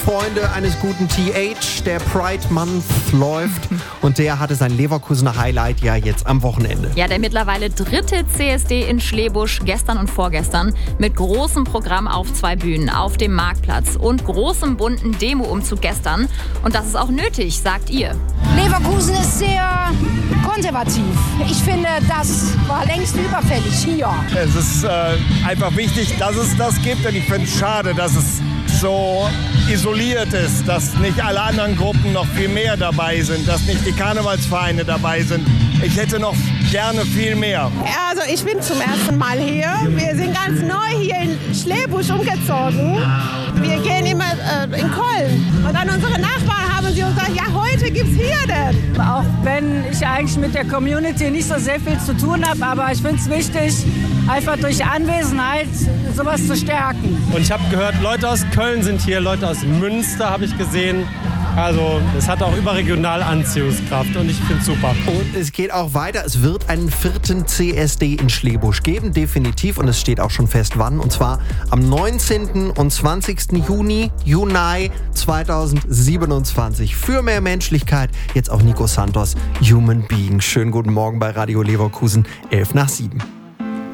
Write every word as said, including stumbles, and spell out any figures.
Freunde eines guten T H. Der Pride Month läuft und der hatte sein Leverkusener Highlight ja jetzt am Wochenende. Ja, der mittlerweile dritte C S D in Schlebusch, gestern und vorgestern, mit großem Programm auf zwei Bühnen, auf dem Marktplatz und großem bunten Demo-Umzug gestern. Und das ist auch nötig, sagt ihr. Leverkusen ist sehr konservativ. Ich finde, das war längst überfällig hier. Es ist äh, einfach wichtig, dass es das gibt, und ich finde es schade, dass es so isoliert ist, dass nicht alle anderen Gruppen noch viel mehr dabei sind, dass nicht die Karnevalsvereine dabei sind. Ich hätte noch gerne viel mehr. Ja, also ich bin zum ersten Mal hier. Wir sind ganz neu hier in Schlebusch umgezogen. Wir gehen immer äh, in Köln. Und dann unsere Nachbarn haben sie uns gesagt, ja, heute gibt's hier denn. Auch wenn ich eigentlich mit der Community nicht so sehr viel zu tun habe, aber ich finde es wichtig, einfach durch Anwesenheit sowas zu stärken. Und ich habe gehört, Leute aus Köln sind hier, Leute aus Münster habe ich gesehen. Also es hat auch überregional Anziehungskraft und ich finde es super. Und es geht auch weiter. Es wird einen vierten C S D in Schlebusch geben, definitiv. Und es steht auch schon fest, wann. Und zwar am neunzehnten und zwanzigsten Juni, Juni zweitausendsiebenundzwanzig. Für mehr Menschlichkeit, jetzt auch Nico Santos, Human Being. Schönen guten Morgen bei Radio Leverkusen, elf nach sieben.